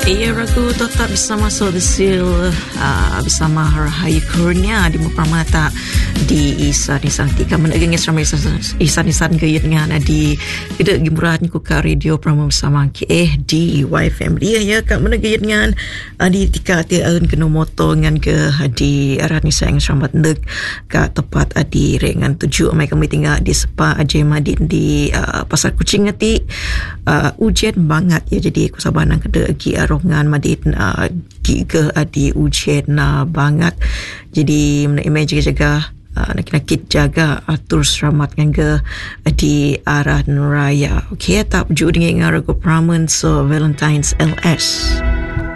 Ia ragu tetap bersama Sodesil bersama Rahayu Kurnia di Mupramata di Isan Tika menegangnya selama Isan dengan di kita gimurahan ku ka radio promo bersama KH di YFM dia ya kak menegangnya di Tika tiaun kena moto dengan ke di arah ni sayang selamat dek ka tepat di rengan 7 mai kami tinggal di Sepa Ajemadin di Pasar Kucing ngati ujian banget ya jadi aku sabanan kede gi arongan madin giga di ujian banget jadi mana jaga nak jaga atur selamat nganga di arah raya okey tak judi ngarago pramen so Valentine's LS